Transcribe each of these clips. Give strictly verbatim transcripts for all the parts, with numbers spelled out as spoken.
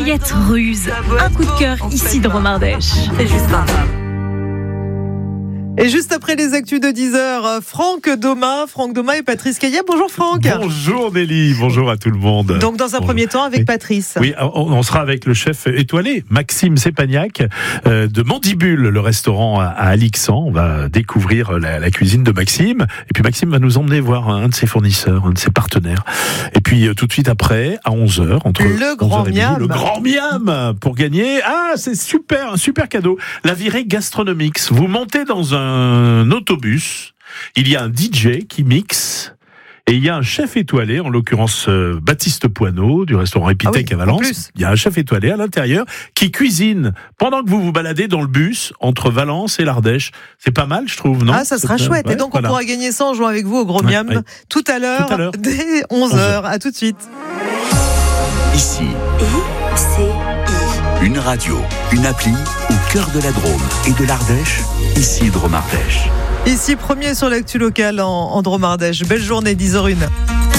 Juliette Ruse. Un coup de cœur ici de Romardèche. C'est juste pas. Et juste après les actus de dix heures, Franck Doma, Franck Doma et Patrice Caillet. Bonjour Franck. Bonjour Nelly, bonjour à tout le monde. Donc dans un bonjour. premier temps avec oui. Patrice. Oui, on, on sera avec le chef étoilé, Maxime Sepagnac, euh, de Mandibule, le restaurant à, à Alixan. On va découvrir la, la cuisine de Maxime. Et puis Maxime va nous emmener voir un de ses fournisseurs, un de ses partenaires. Et puis euh, tout de suite après, à onze heures, entre le grand miam. Le grand miam pour gagner. Ah, c'est super, un super cadeau. La virée Gastronomix. Vous montez dans un un autobus, il y a un D J qui mixe et il y a un chef étoilé, en l'occurrence euh, Baptiste Poineau du restaurant Epithèque ah oui, à Valence. Il y a un chef étoilé à l'intérieur qui cuisine pendant que vous vous baladez dans le bus entre Valence et l'Ardèche. C'est pas mal, je trouve, non? Ah, ça sera C'est chouette. ouais, et donc voilà. on pourra gagner ça en jouant avec vous au Gros Ouais, Miam ouais. tout à l'heure, Tout à l'heure. dès onze heures. À tout de suite. Ici, I C I. une radio, une appli au cœur de la Drôme et de l'Ardèche, ici Drôme Ardèche. Ici, premier sur l'actu locale en, en Drôme Ardèche. Belle journée, dix heures une.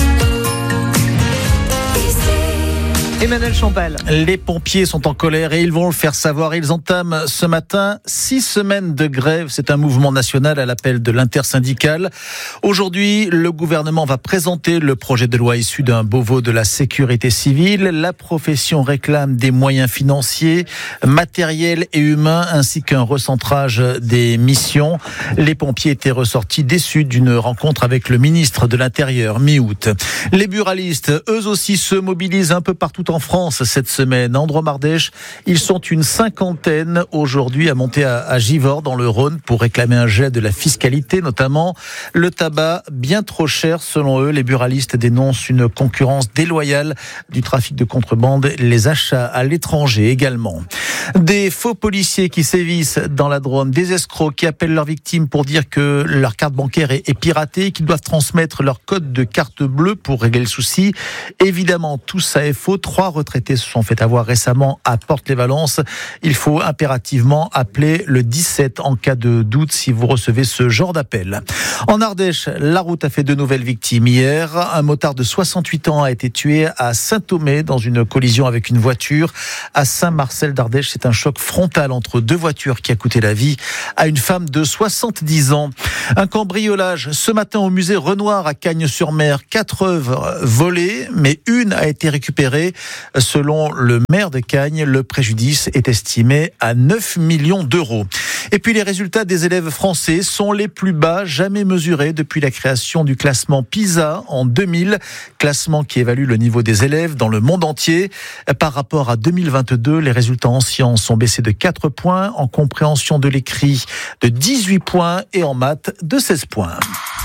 Emmanuel Champal. Les pompiers sont en colère et ils vont le faire savoir. Ils entament ce matin six semaines de grève. C'est un mouvement national à l'appel de l'intersyndicale. Aujourd'hui, le gouvernement va présenter le projet de loi issu d'un Beauvau de la sécurité civile. La profession réclame des moyens financiers, matériels et humains, ainsi qu'un recentrage des missions. Les pompiers étaient ressortis déçus d'une rencontre avec le ministre de l'Intérieur mi-août. Les buralistes, eux aussi, se mobilisent un peu partout en France cette semaine. En Drôme-Ardèche, ils sont une cinquantaine aujourd'hui à monter à, à Givors dans le Rhône pour réclamer un gel de la fiscalité, notamment le tabac bien trop cher selon eux. Les buralistes dénoncent une concurrence déloyale du trafic de contrebande, les achats à l'étranger également. Des faux policiers qui sévissent dans la Drôme, des escrocs qui appellent leurs victimes pour dire que leur carte bancaire est, est piratée, qu'ils doivent transmettre leur code de carte bleue pour régler le souci. Évidemment, tout ça est faux. Trois retraités se sont fait avoir récemment à Porte-les-Valences. Il faut impérativement appeler le dix-sept en cas de doute si vous recevez ce genre d'appel. En Ardèche, la route a fait de nouvelles victimes hier. Un motard de soixante-huit ans a été tué à Saint-Thomé dans une collision avec une voiture. À Saint-Marcel d'Ardèche, c'est un choc frontal entre deux voitures qui a coûté la vie à une femme de soixante-dix ans. Un cambriolage ce matin au musée Renoir à Cagnes-sur-Mer. Quatre œuvres volées, mais une a été récupérée. Selon le maire de Cagnes, le préjudice est estimé à neuf millions d'euros. Et puis les résultats des élèves français sont les plus bas jamais mesurés depuis la création du classement PISA en deux mille, classement qui évalue le niveau des élèves dans le monde entier. Par rapport à deux mille vingt-deux, les résultats en sciences ont baissé de quatre points, en compréhension de l'écrit de dix-huit points et en maths de seize points.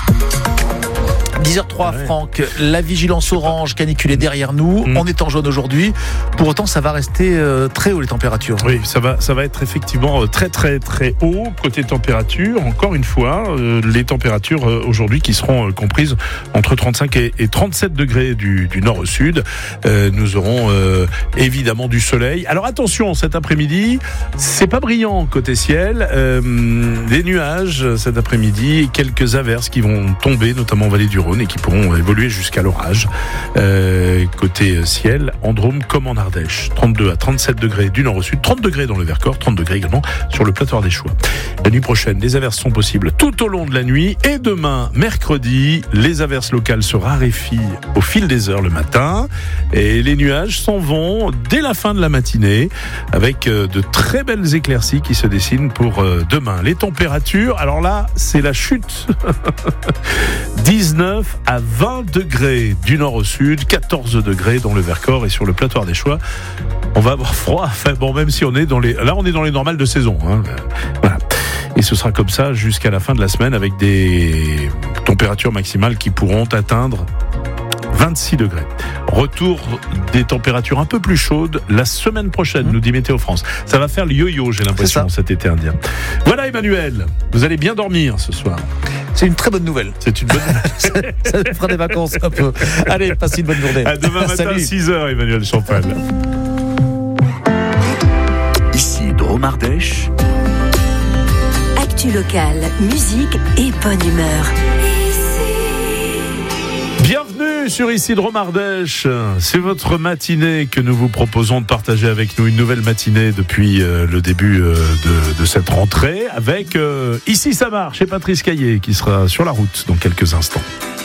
dix heures trois, ouais. Franck, la vigilance orange canicule est derrière nous. Mmh. On est en jaune aujourd'hui. Pour autant, ça va rester euh, très haut les températures. Oui, ça va, ça va être effectivement très très très haut côté température. Encore une fois, euh, les températures euh, aujourd'hui qui seront euh, comprises entre trente-cinq et, et trente-sept degrés du, du nord au sud. Euh, nous aurons euh, évidemment du soleil. Alors attention, cet après-midi, c'est pas brillant côté ciel. Euh, des nuages cet après-midi, quelques averses qui vont tomber, notamment en vallée du Rhône, et qui pourront évoluer jusqu'à l'orage. Euh, côté ciel, en Drôme comme en Ardèche, trente-deux à trente-sept degrés du nord au sud, trente degrés dans le Vercors, trente degrés également sur le plateau ardéchois. La nuit prochaine, des averses sont possibles tout au long de la nuit, et demain, mercredi, les averses locales se raréfient au fil des heures le matin, et les nuages s'en vont dès la fin de la matinée, avec de très belles éclaircies qui se dessinent pour demain. Les températures, alors là, c'est la chute. dix-neuf à vingt degrés du nord au sud, quatorze degrés dans le Vercors et sur le plateau ardéchois. On va avoir froid, enfin bon, même si on est dans les, là on est dans les normales de saison, hein. Voilà. Et ce sera comme ça jusqu'à la fin de la semaine avec des températures maximales qui pourront atteindre vingt-six degrés. Retour des températures un peu plus chaudes la semaine prochaine, mmh. nous dit Météo France. Ça va faire le yo-yo, j'ai l'impression, cet été indien. Voilà Emmanuel, vous allez bien dormir ce soir. C'est une très bonne nouvelle. C'est une bonne nouvelle. ça, ça fera des vacances un peu. Allez, passez une bonne journée. À demain matin à six heures, Emmanuel Champal. Ici Drôme Ardèche. Actu locale, musique et bonne humeur. Bienvenue Bienvenue sur Ici Dromardèche. C'est votre matinée que nous vous proposons de partager avec nous, une nouvelle matinée depuis euh, le début euh, de, de cette rentrée avec euh, Ici ça marche et Patrice Caillé qui sera sur la route dans quelques instants.